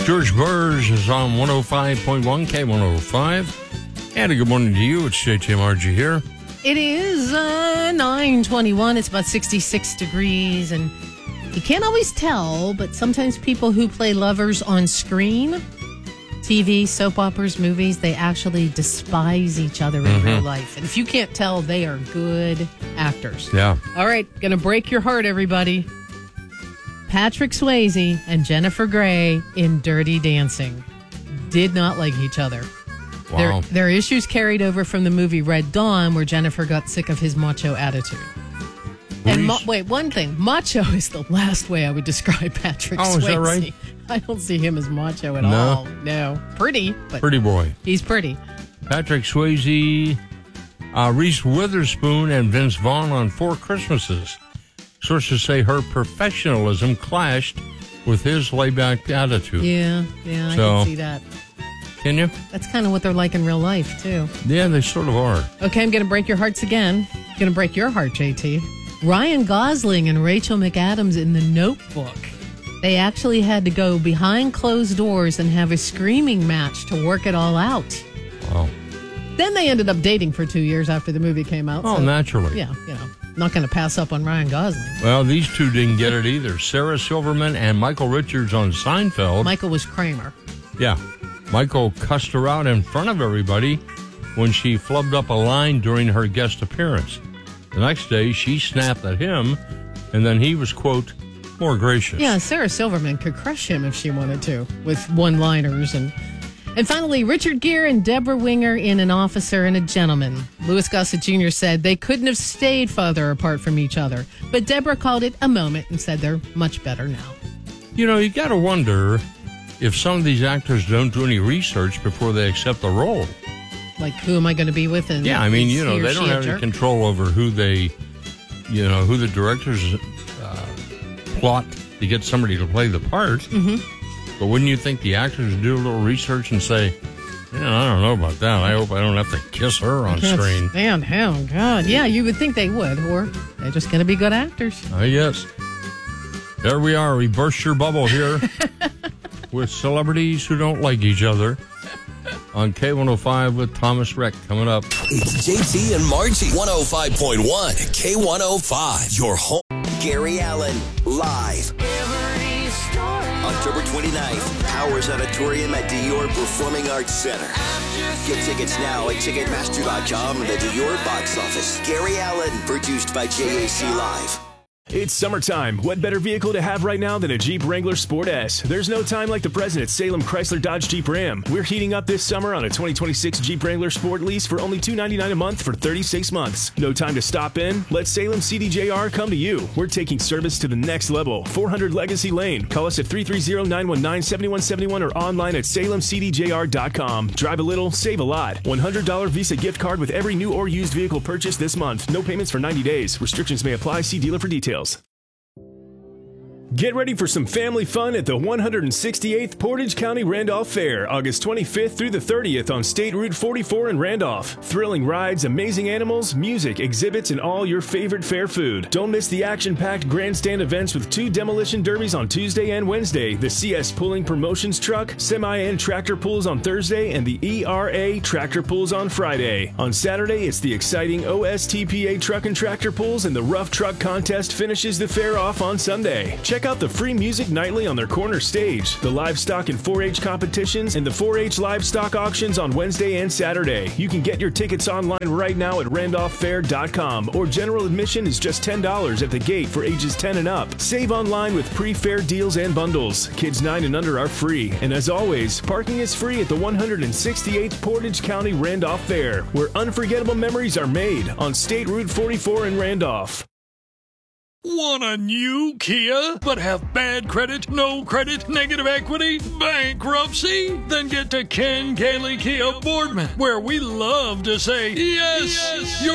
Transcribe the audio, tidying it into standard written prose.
George Burrs is on 105.1 K105. And a good morning to you. It's JTMRG here. It is 9:21. It's about 66 degrees, and you can't always tell, but sometimes people who play lovers on screen, TV, soap operas, movies, they actually despise each other in real life. And if you can't tell, they are good actors. Yeah. All right, gonna break your heart, everybody. Patrick Swayze and Jennifer Grey in Dirty Dancing did not like each other. Wow. Their issues carried over from the movie Red Dawn, where Jennifer got sick of his macho attitude. And wait, one thing. Macho is the last way I would describe Patrick Swayze. Is that right? I don't see him as macho at all. No. Pretty, but pretty boy. He's pretty. Patrick Swayze, Reese Witherspoon, and Vince Vaughn on Four Christmases. Sources say her professionalism clashed with his laid-back attitude. Yeah, I can see that. Can you? That's kind of what they're like in real life, too. Yeah, they sort of are. Okay, I'm going to break your hearts again. Going to break your heart, JT. Ryan Gosling and Rachel McAdams in The Notebook. They actually had to go behind closed doors and have a screaming match to work it all out. Wow. Then they ended up dating for 2 years after the movie came out. Oh, so, naturally. Yeah, not going to pass up on Ryan Gosling. Well, these two didn't get it either. Sarah Silverman and Michael Richards on Seinfeld. Michael was Kramer. Yeah. Michael cussed her out in front of everybody when she flubbed up a line during her guest appearance. The next day, she snapped at him, and then he was, quote, more gracious. Yeah, Sarah Silverman could crush him if she wanted to, with one-liners. And finally, Richard Gere and Deborah Winger in An Officer and a Gentleman. Louis Gossett Jr. said they couldn't have stayed farther apart from each other, but Deborah called it a moment and said they're much better now. You got to wonder if some of these actors don't do any research before they accept the role. Like, who am I going to be with? And yeah, I mean, they don't have any control over who they, who the directors plot to get somebody to play the part. Mm-hmm. But wouldn't you think the actors would do a little research and say, I don't know about that. I hope I don't have to kiss her on screen. Stand him, God. Yeah, you would think they would, or they're just going to be good actors. Yes. There we are. We burst your bubble here with celebrities who don't like each other. On K105 with Thomas Rhett coming up. It's JT and Margie. 105.1 K105. Your home. Gary Allan, live. October 29th, Powers Auditorium at Dior Performing Arts Center. Get tickets now at Ticketmaster.com and the Dior box office. Gary Allan, produced by JAC Live. It's summertime. What better vehicle to have right now than a Jeep Wrangler Sport S? There's no time like the present at Salem Chrysler Dodge Jeep Ram. We're heating up this summer on a 2026 Jeep Wrangler Sport lease for only $299 a month for 36 months. No time to stop in? Let Salem CDJR come to you. We're taking service to the next level. 400 Legacy Lane. Call us at 330-919-7171 or online at salemcdjr.com. Drive a little, save a lot. $100 Visa gift card with every new or used vehicle purchase this month. No payments for 90 days. Restrictions may apply. See dealer for details. Get ready for some family fun at the 168th Portage County Randolph Fair, August 25th through the 30th on State Route 44 in Randolph. Thrilling rides, amazing animals, music, exhibits, and all your favorite fair food. Don't miss the action-packed grandstand events with 2 demolition derbies on Tuesday and Wednesday, the CS Pulling Promotions Truck, Semi and Tractor Pulls on Thursday, and the ERA Tractor Pulls on Friday. On Saturday, it's the exciting OSTPA Truck and Tractor Pulls, and the Rough Truck Contest finishes the fair off on Sunday. Check out the free music nightly on their corner stage, the livestock and 4-H competitions, and the 4-H livestock auctions on Wednesday and Saturday. You can get your tickets online right now at randolphfair.com, or general admission is just $10 at the gate for ages 10 and up. Save online with pre-fair deals and bundles. Kids 9 and under are free. And as always, parking is free at the 168th Portage County Randolph Fair, where unforgettable memories are made on State Route 44 in Randolph. Want a new Kia, but have bad credit, no credit, negative equity, bankruptcy? Then get to Ken Gailey Kia Boardman, where we love to say, yes. Your